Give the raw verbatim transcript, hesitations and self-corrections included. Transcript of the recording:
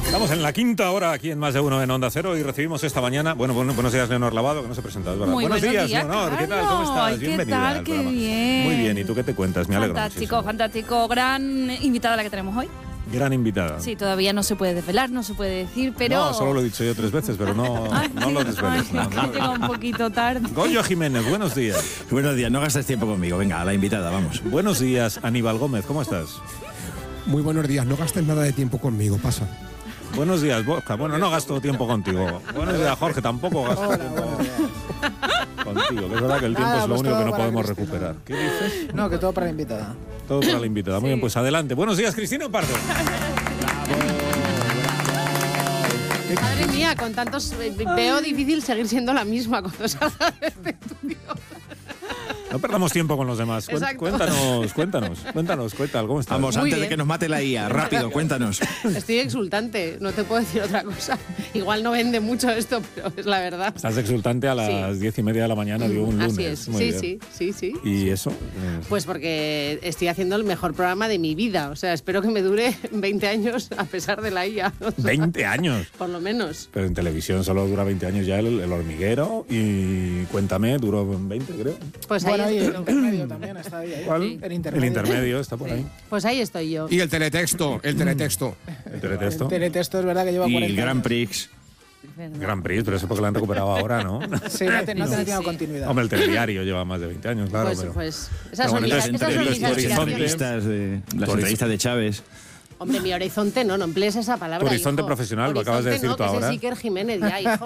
Estamos en la quinta hora aquí en Más de Uno en Onda Cero y recibimos esta mañana, bueno, bueno buenos días, Leonor Lavado, que no se ha presentado, ¿verdad? Muy buenos, buenos días, días, Leonor, claro. ¿qué tal? ¿Cómo estás? Ay, ¿qué Bienvenida tal? al Qué programa. bien. Muy bien, ¿y tú qué te cuentas? Me alegro Fantástico, muchísimo. fantástico. Gran invitada la que tenemos hoy. Gran invitada. Sí, todavía no se puede desvelar, no se puede decir, pero... No, solo lo he dicho yo tres veces, pero no, Ay, no lo desveles. ay, no, es que no. llega un poquito tarde. Goyo Jiménez, buenos días. Buenos días, no gastes tiempo conmigo. Venga, a la invitada, vamos. Buenos días, Aníbal Gómez, ¿cómo estás? Muy buenos días, no gastes nada de tiempo conmigo, pasa. Buenos días, Bosca. Bueno, no gasto tiempo contigo. Buenos días, Jorge, tampoco gasto Hola, tiempo buenos días. contigo. Que es verdad que el tiempo Nada, es lo pues único todo que no para podemos Cristina. recuperar. ¿Qué dices? No, que todo para la invitada. Todo para la invitada. Muy bien, pues adelante. Buenos días, Cristina Pardo. Madre mía, con tantos... eh, Veo difícil seguir siendo la misma cuando salga de este estudio. No perdamos tiempo con los demás. Cuen- Exacto. Cuéntanos, cuéntanos, cuéntanos, cuéntanos, ¿cómo estás? Vamos, Muy antes de bien. que nos mate la I A, rápido, cuéntanos. Estoy exultante, no te puedo decir otra cosa. Igual no vende mucho esto, pero es la verdad. Estás exultante a las Sí. diez y media de la mañana de un lunes. Así es, Muy sí, bien. sí, sí, sí. ¿Y eso? Pues porque estoy haciendo el mejor programa de mi vida. O sea, espero que me dure veinte años a pesar de la I A. O sea, veinte años. Por lo menos. Pero en televisión solo dura veinte años ya el, el hormiguero y Cuéntame duró veinte, creo. Pues Bueno, ahí y el estoy. intermedio también está ahí. ahí. ¿Cuál? El El intermedio. intermedio está por ahí. Pues ahí estoy yo. Y el teletexto, el teletexto. El teletexto. El teletexto es verdad que lleva Y cuarenta el Grand años. Prix. Gran Prix, pero eso porque lo han recuperado ahora, ¿no? Sí, no, te- no ha Sí, tenido sí. continuidad. Hombre, el telediario lleva más de veinte años, claro. Pues, pero... pues esas Pero son bueno, mis, entonces, esas son mis entre- entre- aspiraciones. Entrevistas de, las Horizonte. entrevistas de Chávez. Hombre, mi horizonte no, no emplees esa palabra. Tu horizonte hijo. profesional, lo acabas de Horizonte decir no, tú que ese ahora. es Iker Jiménez ya, hijo.